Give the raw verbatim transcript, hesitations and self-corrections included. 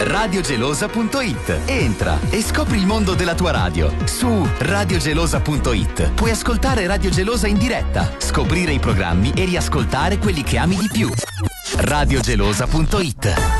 radiogelosa punto it. Entra e scopri il mondo della tua radio. Su radiogelosa punto it puoi ascoltare Radio Gelosa in diretta, scoprire i programmi e riascoltare quelli che ami di più. radiogelosa punto it.